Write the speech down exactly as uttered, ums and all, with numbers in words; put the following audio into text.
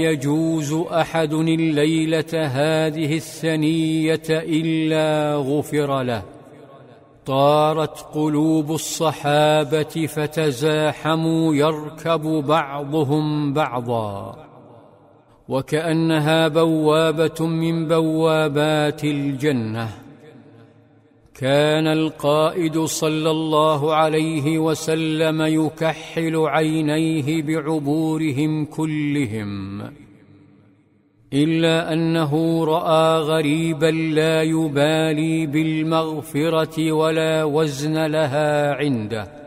يجوز أحد الليلة هذه الثنية إلا غفر له. طارت قلوب الصحابة فتزاحموا يركب بعضهم بعضا، وكأنها بوابة من بوابات الجنة. كان القائد صلى الله عليه وسلم يكحل عينيه بعبورهم كلهم، إلا أنه رأى غريبا لا يبالي بالمغفرة ولا وزن لها عنده،